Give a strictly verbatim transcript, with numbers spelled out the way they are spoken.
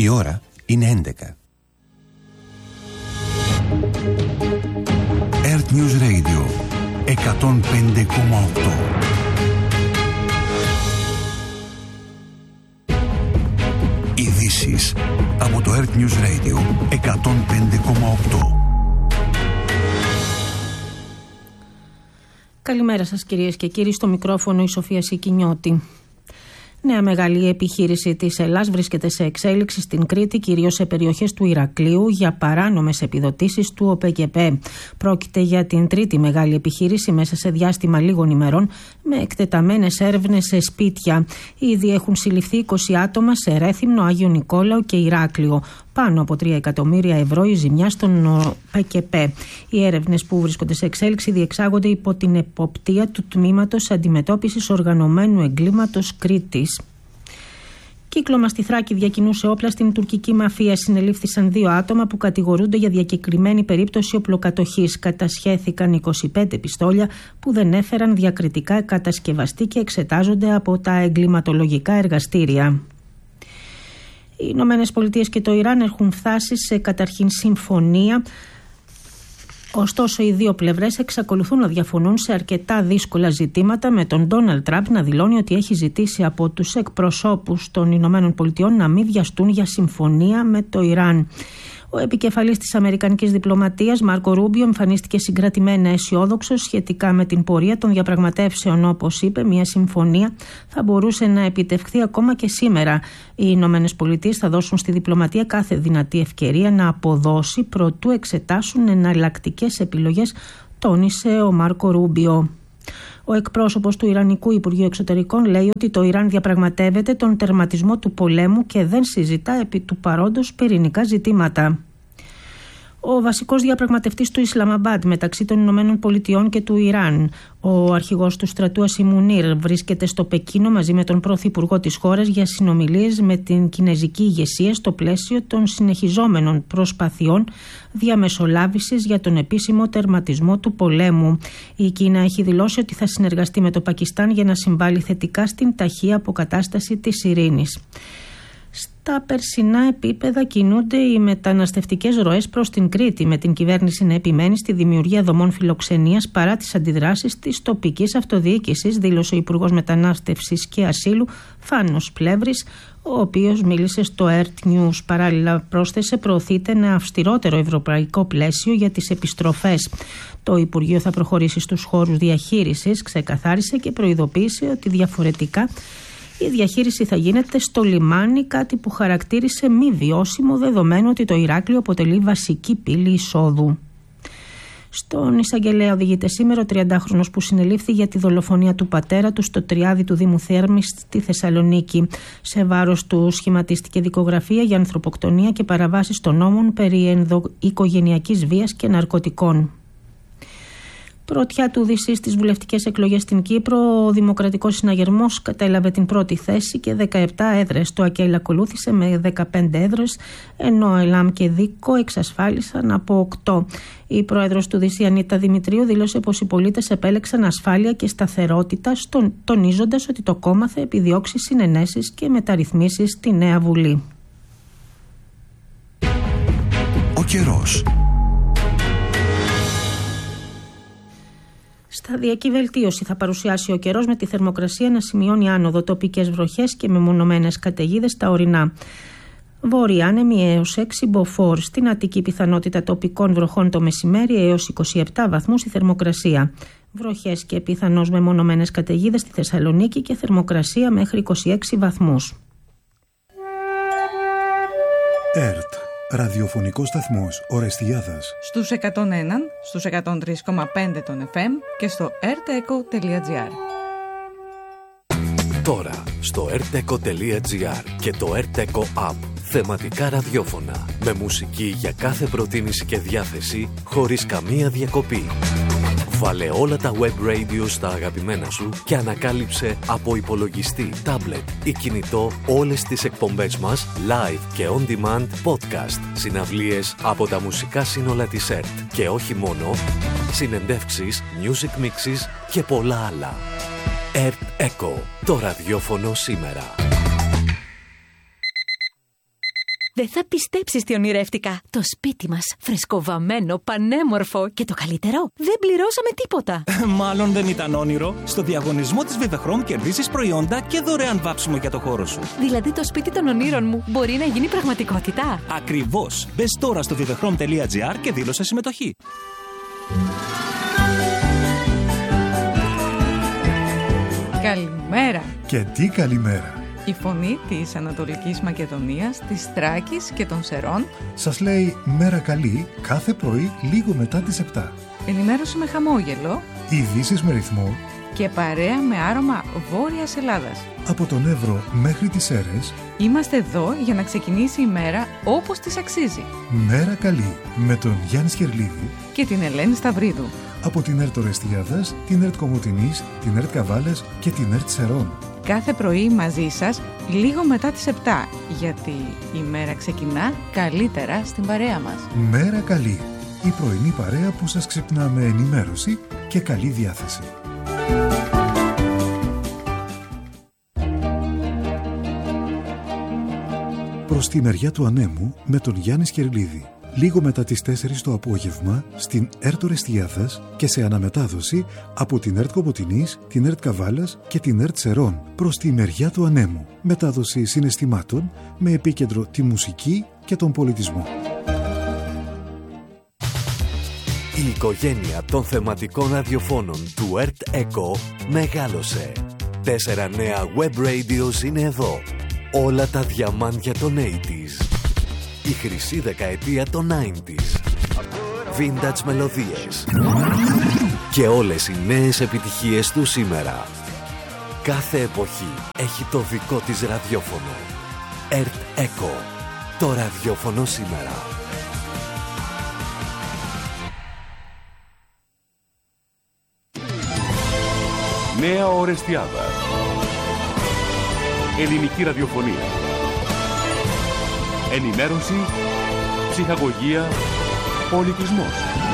Η ώρα είναι έντεκα. Earth News Radio εκατόν πέντε κόμμα οκτώ. Ειδήσεις από το Earth News Radio εκατόν πέντε κόμμα οκτώ. Καλημέρα σας κυρίες και κύριοι, στο μικρόφωνο η Σοφία Σικινιώτη. Νέα μεγάλη επιχείρηση της Ελλάς βρίσκεται σε εξέλιξη στην Κρήτη, κυρίως σε περιοχές του Ηρακλείου, για παράνομες επιδοτήσεις του ΟΠΕΚΕΠΕ. Πρόκειται για την τρίτη μεγάλη επιχείρηση μέσα σε διάστημα λίγων ημερών, με εκτεταμένες έρευνες σε σπίτια. Ήδη έχουν συλληφθεί είκοσι άτομα σε Ρέθυμνο, Άγιο Νικόλαο και Ηράκλειο. Πάνω από τρία εκατομμύρια ευρώ η ζημιά στον ΟΠΕΚΕΠΕ. Οι έρευνες που βρίσκονται σε εξέλιξη διεξάγονται υπό την εποπτεία του Τμήματος Αντιμετώπισης Οργανωμένου Εγκλήματος Κρήτης. Κύκλωμα στη Θράκη διακινούσε όπλα στην τουρκική μαφία. Συνελήφθησαν δύο άτομα που κατηγορούνται για διακεκριμένη περίπτωση οπλοκατοχής. Κατασχέθηκαν είκοσι πέντε πιστόλια που δεν έφεραν διακριτικά κατασκευαστή και εξετάζονται από τα εγκληματολογικά εργαστήρια. Οι Ηνωμένες Πολιτείες και το Ιράν έχουν φτάσει σε καταρχήν συμφωνία. Ωστόσο, οι δύο πλευρές εξακολουθούν να διαφωνούν σε αρκετά δύσκολα ζητήματα, με τον Ντόναλντ Τραμπ να δηλώνει ότι έχει ζητήσει από τους εκπροσώπους των Ηνωμένων Πολιτειών να μην βιαστούν για συμφωνία με το Ιράν. Ο επικεφαλής της αμερικανικής διπλωματίας, Μάρκο Ρούμπιο, εμφανίστηκε συγκρατημένα αισιόδοξος σχετικά με την πορεία των διαπραγματεύσεων. Όπως είπε, μια συμφωνία θα μπορούσε να επιτευχθεί ακόμα και σήμερα. Οι Ηνωμένες Πολιτείες θα δώσουν στη διπλωματία κάθε δυνατή ευκαιρία να αποδώσει προτού εξετάσουν εναλλακτικές επιλογές, τόνισε ο Μάρκο Ρούμπιο. Ο εκπρόσωπος του Ιρανικού Υπουργείου Εξωτερικών λέει ότι το Ιράν διαπραγματεύεται τον τερματισμό του πολέμου και δεν συζητά επί του παρόντος πυρηνικά ζητήματα. Ο βασικός διαπραγματευτής του Ισλαμαμπάντ μεταξύ των Ηνωμένων Πολιτειών και του Ιράν, ο αρχηγός του στρατού Ασίμ Μουνίρ, βρίσκεται στο Πεκίνο μαζί με τον πρωθυπουργό της χώρας για συνομιλίες με την κινεζική ηγεσία στο πλαίσιο των συνεχιζόμενων προσπαθειών διαμεσολάβησης για τον επίσημο τερματισμό του πολέμου. Η Κίνα έχει δηλώσει ότι θα συνεργαστεί με το Πακιστάν για να συμβάλλει θετικά στην ταχεία αποκατάσταση της ειρήνης. Στα περσινά επίπεδα κινούνται οι μεταναστευτικές ροές προς την Κρήτη, με την κυβέρνηση να επιμένει στη δημιουργία δομών φιλοξενίας παρά τις αντιδράσεις της τοπικής αυτοδιοίκησης, δήλωσε ο Υπουργός Μετανάστευσης και Ασύλου Φάνος Πλεύρης, ο οποίος μίλησε στο Earth News. Παράλληλα, πρόσθεσε, προωθείται ένα αυστηρότερο ευρωπαϊκό πλαίσιο για τις επιστροφές. Το Υπουργείο θα προχωρήσει στους χώρους διαχείρισης, ξεκαθάρισε, και προειδοποίησε ότι διαφορετικά η διαχείριση θα γίνεται στο λιμάνι, κάτι που χαρακτήρισε μη βιώσιμο, δεδομένου ότι το Ηράκλειο αποτελεί βασική πύλη εισόδου. Στον εισαγγελέα οδηγείται σήμερα ο τριαντάχρονος που συνελήφθη για τη δολοφονία του πατέρα του στο Τριάδι του Δήμου Θέρμης στη Θεσσαλονίκη. Σε βάρος του σχηματίστηκε δικογραφία για ανθρωποκτονία και παραβάσεις των νόμων περί ενδοοικογενειακής βίας και ναρκωτικών. Πρωτιά του Δύση στις βουλευτικές εκλογές στην Κύπρο, ο Δημοκρατικός Συναγερμός κατέλαβε την πρώτη θέση και δεκαεπτά έδρες. Το ΑΚΕΛ ακολούθησε με δεκαπέντε έδρες, ενώ ο ΕΛΑΜ και ΔΙΚΟ εξασφάλισαν από οκτώ. Η πρόεδρος του Δύση, Ανίτα Δημητρίου, δήλωσε πως οι πολίτες επέλεξαν ασφάλεια και σταθερότητα, στον, τονίζοντας ότι το κόμμα θα επιδιώξει συνενέσεις και μεταρρυθμίσεις στη νέα Βουλή. Ο καιρός. Σταδιακή βελτίωση θα παρουσιάσει ο καιρός, με τη θερμοκρασία να σημειώνει άνοδο, τοπικές βροχές και μεμονωμένες καταιγίδες στα ορεινά. Βόρεια άνεμη έως έξι μποφόρ. Στην Αττική πιθανότητα τοπικών βροχών το μεσημέρι, έως είκοσι επτά βαθμούς η θερμοκρασία. Βροχές και πιθανώς μεμονωμένες καταιγίδες στη Θεσσαλονίκη και θερμοκρασία μέχρι είκοσι έξι βαθμούς. ΕΡΤ. Ραδιοφωνικός σταθμός Ορεστιάδας. Στους εκατόν ένα, στους εκατόν τρία κόμμα πέντε των εφ εμ και στο ερτεκο τελεία τζι άρ. Τώρα στο ερτεκο τελεία τζι άρ και το ερτεκο App. Θεματικά ραδιόφωνα με μουσική για κάθε προτίμηση και διάθεση, χωρίς καμία διακοπή. Βάλε όλα τα web radio στα αγαπημένα σου και ανακάλυψε από υπολογιστή, τάμπλετ ή κινητό όλες τις εκπομπές μας live και on demand podcast, συναυλίες από τα μουσικά σύνολα της ΕΡΤ και όχι μόνο, συνεντεύξεις, music mixes και πολλά άλλα. ΕΡΤ Echo, το ραδιόφωνο σήμερα. Δεν θα πιστέψεις τι ονειρεύτηκα. Το σπίτι μας, φρεσκοβαμμένο, πανέμορφο και το καλύτερο, δεν πληρώσαμε τίποτα. Μάλλον δεν ήταν όνειρο. Στο διαγωνισμό της Vivechrome κερδίσεις προϊόντα και δωρεάν βάψιμο για το χώρο σου. Δηλαδή το σπίτι των ονείρων μου μπορεί να γίνει πραγματικότητα. Ακριβώς. Μπες τώρα στο vivechrome τελεία gr και δήλωσε συμμετοχή. Καλημέρα. Και τι καλημέρα. Η φωνή της Ανατολικής Μακεδονίας, της Θράκης και των Σερών Σας λέει μέρα καλή κάθε πρωί λίγο μετά τις επτά. Ενημέρωση με χαμόγελο. Ειδήσεις με ρυθμό. Και παρέα με άρωμα Βόρειας Ελλάδας. Από τον Εύρο μέχρι τις Σέρρες. Είμαστε εδώ για να ξεκινήσει η μέρα όπως της αξίζει. Μέρα καλή με τον Γιάννη Σκερλίδη Και την Ελένη Σταυρίδου. Από την ΕΡΤ Ορεστιάδας, την ΕΡΤ Κομοτηνής, την ΕΡΤ Καβάλας και την ΕΡΤ Σερών. Κάθε πρωί μαζί σας λίγο μετά τις επτά, γιατί η μέρα ξεκινά καλύτερα στην παρέα μας. Μέρα καλή. Η πρωινή παρέα που σας ξυπνά με ενημέρωση και καλή διάθεση. Προς τη μεριά του ανέμου με τον Γιάννη Σκερλίδη. Λίγο μετά τις τέσσερις το απόγευμα στην ΕΡΤ Ορεστιάδας και σε αναμετάδοση από την ΕΡΤ Κομοτηνής, την ΕΡΤ Καβάλας και την ΕΡΤ Σερών. Προς τη μεριά του ανέμου. Μετάδοση συναισθημάτων με επίκεντρο τη μουσική και τον πολιτισμό. Η οικογένεια των θεματικών ραδιοφώνων του ΕΡΤ ΕΚΟ μεγάλωσε. Τέσσερα νέα web radios είναι εδώ. Όλα τα διαμάντια των ογδόντα. Η χρυσή δεκαετία των ενενήντα. Vintage μελωδίες. Και όλες οι νέες επιτυχίες του σήμερα. Κάθε εποχή έχει το δικό της ραδιόφωνο. ΕΡΤ ΕΚΟ. Το ραδιόφωνο σήμερα. Νέα Ορεστιάδα. Ελληνική ραδιοφωνία. Ενημέρωση, ψυχαγωγία, πολιτισμός.